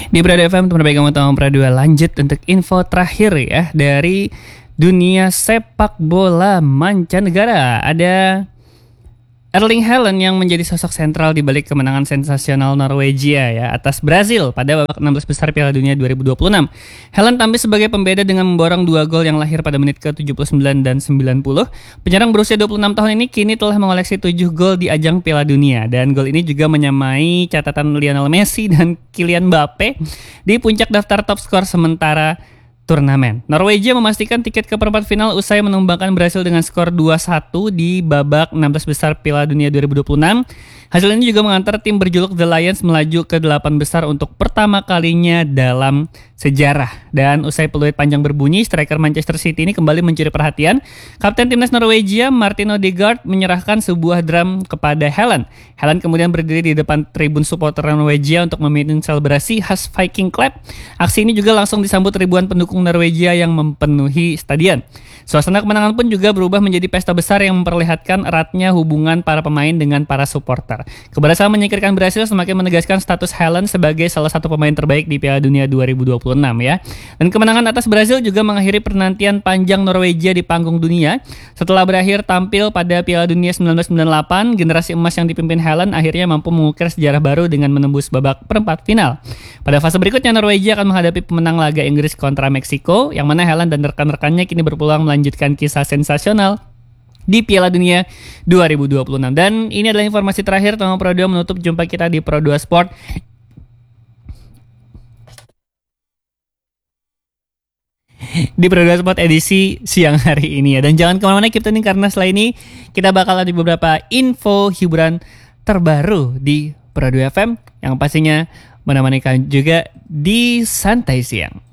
Di Pradu FM, teman baik kamu tahu Pradu lanjut untuk info terakhir ya dari dunia sepak bola mancanegara. Ada Erling Haaland yang menjadi sosok sentral di balik kemenangan sensasional Norwegia ya atas Brazil pada babak 16 besar Piala Dunia 2026. Haaland tampil sebagai pembeda dengan memborong 2 gol yang lahir pada menit ke-79 dan 90. Penyerang berusia 26 tahun ini kini telah mengoleksi 7 gol di ajang Piala Dunia dan gol ini juga menyamai catatan Lionel Messi dan Kylian Mbappe di puncak daftar top skor sementara turnamen. Norwegia memastikan tiket ke perempat final usai menumbangkan Brasil dengan skor 2-1 di babak 16 besar Piala Dunia 2026. Hasil ini juga mengantar tim berjuluk The Lions melaju ke 8 besar untuk pertama kalinya dalam sejarah. Dan usai peluit panjang berbunyi, striker Manchester City ini kembali mencuri perhatian. Kapten timnas Norwegia, Martin Odegaard, menyerahkan sebuah drum kepada Haaland. Haaland kemudian berdiri di depan tribun supporter Norwegia untuk memimpin selebrasi khas Viking Club. Aksi ini juga langsung disambut ribuan pendukung Norwegia yang memenuhi stadion. Suasana kemenangan pun juga berubah menjadi pesta besar yang memperlihatkan eratnya hubungan para pemain dengan para supporter. Keberhasilan menyingkirkan Brasil semakin menegaskan status Haaland sebagai salah satu pemain terbaik di Piala Dunia 2026 ya. Dan kemenangan atas Brasil juga mengakhiri penantian panjang Norwegia di panggung dunia. Setelah berakhir tampil pada Piala Dunia 1998, generasi emas yang dipimpin Haaland akhirnya mampu mengukir sejarah baru dengan menembus babak perempat final. Pada fase berikutnya Norwegia akan menghadapi pemenang laga Inggris kontra Meksiko, yang mana Haaland dan rekan-rekannya kini berpeluang melanjutkan kisah sensasional di Piala Dunia 2026. Dan ini adalah informasi terakhir tentang Pro 2 menutup jumpa kita di Pro 2 Sport. Di Pro 2 Sport edisi siang hari ini ya. Dan jangan kemana-mana, keep tuning karena setelah ini kita bakal ada beberapa info hiburan terbaru di Pro 2 FM yang pastinya menemani kalian juga di Santai Siang.